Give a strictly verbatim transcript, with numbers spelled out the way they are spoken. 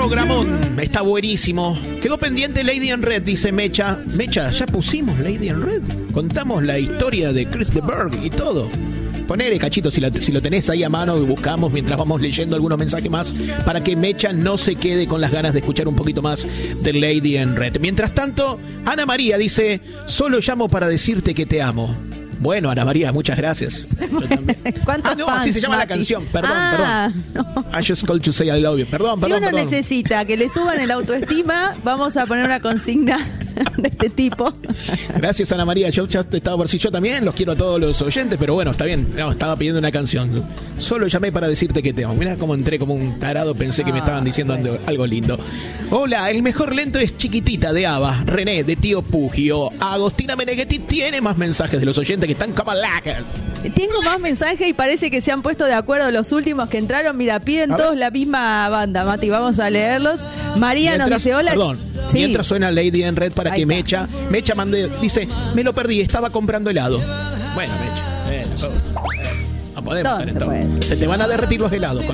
Programón, está buenísimo. Quedó pendiente Lady in Red, dice Mecha. Mecha, ya pusimos Lady in Red. Contamos la historia de Chris de Burgh y todo. Ponele, cachito, si, la, si lo tenés ahí a mano y buscamos mientras vamos leyendo algunos mensajes más para que Mecha no se quede con las ganas de escuchar un poquito más de Lady in Red. Mientras tanto, Ana María dice, solo llamo para decirte que te amo. Bueno, Ana María, muchas gracias. Yo también. ¿Cuántos ah, no, fans, así se llama Mati? la canción. Perdón, ah, perdón. No. I just called to say I love you. Perdón, perdón, Si uno perdón. necesita que le suban el autoestima, vamos a poner una consigna de este tipo. Gracias, Ana María. Yo ya te estaba por si yo también los quiero a todos los oyentes, pero bueno, está bien. No, estaba pidiendo una canción. Solo llamé para decirte que te amo. Mirá cómo entré como un tarado, pensé que me estaban diciendo algo, algo lindo. Hola, el mejor lento es Chiquitita de Ava, René de Tío Pugio. Agostina Meneghetti tiene más mensajes de los oyentes que están como lacas. Tengo más mensajes y parece que se han puesto de acuerdo los últimos que entraron. Mira, piden A todos ver. la misma banda, Mati. Vamos a leerlos. María Mientras, nos dice hola. Perdón, Sí. mientras suena Lady in Red para Ahí que está. Mecha, Mecha mande, dice, me lo perdí, estaba comprando helado. Bueno, Mecha, bueno, todo. No podemos Todo estar en se todo. puede. Se te van a derretir los helados.